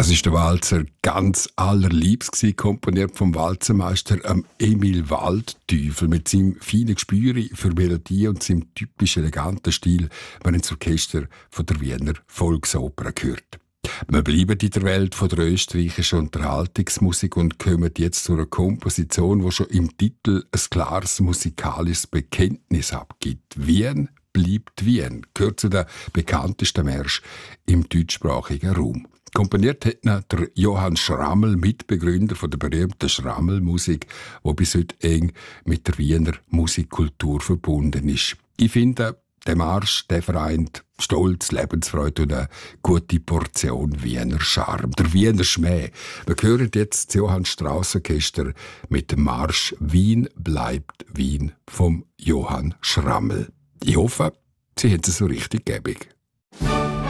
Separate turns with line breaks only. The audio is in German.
Das ist der Walzer ganz allerliebst gewesen, komponiert vom Walzermeister Emil Waldteufel mit seinem feinen Gespür für Melodie und seinem typisch eleganten Stil, wenn ins Orchester von der Wiener Volksoper gehört. Wir bleiben in der Welt von der österreichischen Unterhaltungsmusik und kommen jetzt zu einer Komposition, die schon im Titel ein klares musikalisches Bekenntnis abgibt. Wien bleibt Wien, gehört zu den bekanntesten Märschen im deutschsprachigen Raum. Komponiert hat ihn der Johann Schrammel, Mitbegründer von der berühmten Schrammel-Musik, die bis heute eng mit der Wiener Musikkultur verbunden ist. Ich finde, der Marsch, der vereint Stolz, Lebensfreude und eine gute Portion Wiener Charme. Der Wiener Schmäh. Wir hören jetzt das Johann Strauss Orchester mit dem Marsch Wien bleibt Wien vom Johann Schrammel. Ich hoffe, Sie haben es so richtig gäbig.